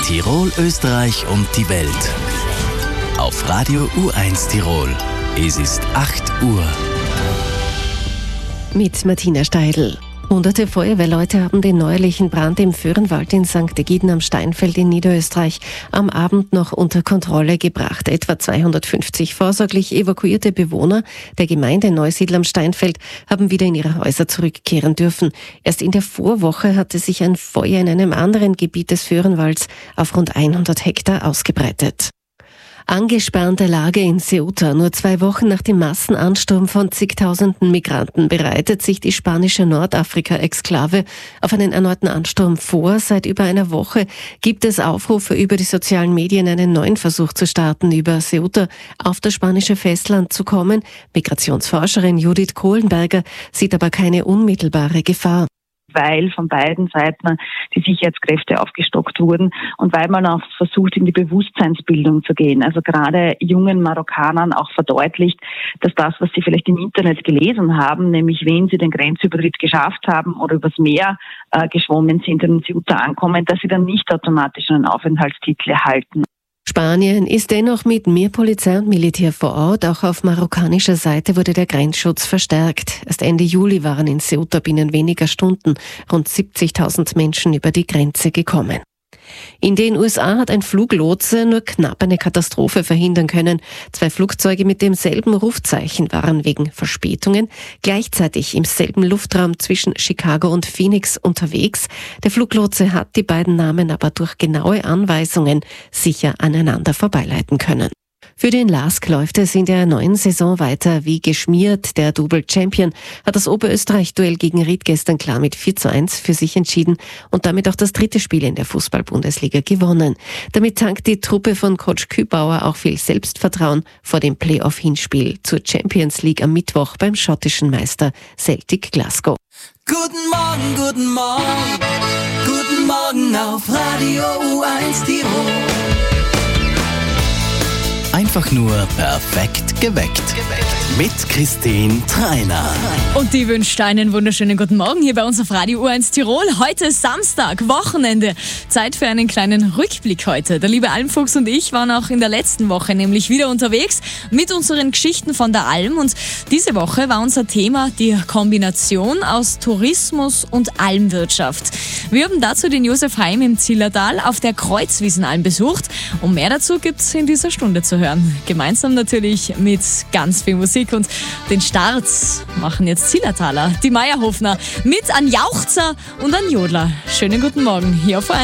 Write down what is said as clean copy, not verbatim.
Tirol, Österreich und die Welt. Auf Radio U1 Tirol. Es ist 8 Uhr. Mit Martina Steidl. Hunderte Feuerwehrleute haben den neuerlichen Brand im Föhrenwald in St. Egiden am Steinfeld in Niederösterreich am Abend noch unter Kontrolle gebracht. Etwa 250 vorsorglich evakuierte Bewohner der Gemeinde Neusiedl am Steinfeld haben wieder in ihre Häuser zurückkehren dürfen. Erst in der Vorwoche hatte sich ein Feuer in einem anderen Gebiet des Föhrenwalds auf rund 100 Hektar ausgebreitet. Angespannte Lage in Ceuta. Nur 2 Wochen nach dem Massenansturm von zigtausenden Migranten bereitet sich die spanische Nordafrika-Exklave auf einen erneuten Ansturm vor. Seit über einer Woche gibt es Aufrufe über die sozialen Medien, einen neuen Versuch zu starten, über Ceuta auf das spanische Festland zu kommen. Migrationsforscherin Judith Kohlenberger sieht aber keine unmittelbare Gefahr. Weil von beiden Seiten die Sicherheitskräfte aufgestockt wurden und weil man auch versucht, in die Bewusstseinsbildung zu gehen. Also gerade jungen Marokkanern auch verdeutlicht, dass das, was sie vielleicht im Internet gelesen haben, nämlich wenn sie den Grenzübertritt geschafft haben oder übers Meer geschwommen sind und in Ceuta ankommen, dass sie dann nicht automatisch einen Aufenthaltstitel erhalten. Spanien ist dennoch mit mehr Polizei und Militär vor Ort. Auch auf marokkanischer Seite wurde der Grenzschutz verstärkt. Erst Ende Juli waren in Ceuta binnen weniger Stunden rund 70.000 Menschen über die Grenze gekommen. In den USA hat ein Fluglotse nur knapp eine Katastrophe verhindern können. 2 Flugzeuge mit demselben Rufzeichen waren wegen Verspätungen gleichzeitig im selben Luftraum zwischen Chicago und Phoenix unterwegs. Der Fluglotse hat die beiden Namen aber durch genaue Anweisungen sicher aneinander vorbeileiten können. Für den LASK läuft es in der neuen Saison weiter wie geschmiert. Der Double Champion hat das Oberösterreich-Duell gegen Ried gestern klar mit 4:1 für sich entschieden und damit auch das 3. Spiel in der Fußball-Bundesliga gewonnen. Damit tankt die Truppe von Coach Kübauer auch viel Selbstvertrauen vor dem Playoff-Hinspiel zur Champions League am Mittwoch beim schottischen Meister Celtic Glasgow. Guten Morgen, guten Morgen, guten Morgen auf Radio U1 Tirol. Einfach nur perfekt geweckt. Mit Christine Treiner. Und die wünscht einen wunderschönen guten Morgen hier bei uns auf Radio U1 Tirol. Heute ist Samstag, Wochenende. Zeit für einen kleinen Rückblick heute. Der liebe Almfuchs und ich waren auch in der letzten Woche nämlich wieder unterwegs mit unseren Geschichten von der Alm. Und diese Woche war unser Thema die Kombination aus Tourismus und Almwirtschaft. Wir haben dazu den Josef Heim im Zillertal auf der Kreuzwiesenalm besucht. Und mehr dazu gibt's in dieser Stunde zu hören. Gemeinsam natürlich mit ganz viel Musik. Und den Start machen jetzt Zillertaler, die Meierhofner, mit an Jauchzer und an Jodler. Schönen guten Morgen hier auf